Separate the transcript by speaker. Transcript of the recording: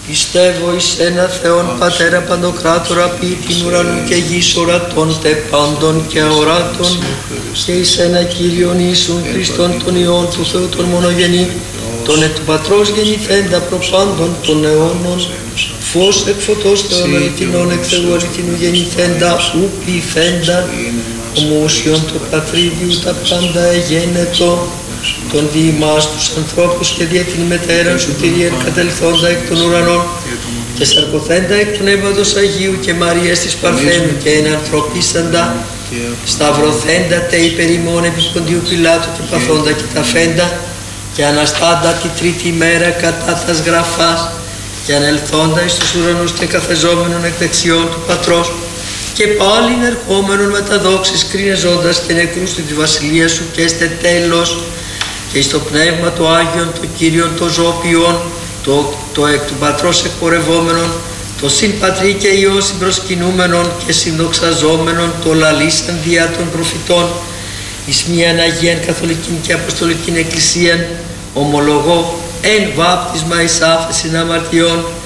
Speaker 1: Πιστεύω εις ένα Θεόν Πατέρα Παντοκράτορα ποιητήν ουρανού και γης ορατών τε πάντων και αοράτων και εις ένα Κύριον Ιησούν Χριστόν τον Υιόν του Θεού τον μονογενή τον εκ του Πατρός γεννηθέντα προπάντων των αιώνων φως εκ φωτός Θεών αληθινών εκ Θεού αληθινού γεννηθέντα ου ποιηθέντα ομοούσιον του Πατρίδιου τα πάντα εγένετο τον δι' ημάς τους ανθρώπους και δια την μετέραν σου τυριέν κατελθόντα εκ των ουρανών και σαρκωθέντα εκ του Πνεύματος Αγίου και Μαρίας της Παρθένου και ενανθρωπίσαντα σταυρωθέντα τε υπερ ημών επί Ποντίου Πιλάτου και παθόντα και ταφέντα και αναστάντα τη τρίτη ημέρα κατά τας γραφάς και ανελθόντα εις τους ουρανούς και καθεζόμενον εκ δεξιών του Πατρός και πάλιν ερχόμενον με τα δόξης κρίνεζοντας και νεκρούς τη βασιλεία σου και έστε τέλος και εις το Πνεύμα το Άγιον, το Κύριον, το Ζωοποιόν, το εκ του Πατρός εκπορευόμενον, το συν Πατρί και Υιό συμπροσκυνούμενον και συνδοξαζόμενον, το λαλήσαν διά των προφητών, εις μίαν Αγίαν Καθολικήν και Αποστολικήν Εκκλησίαν, ομολογώ εν βάπτισμα εις άφεσιν αμαρτιών,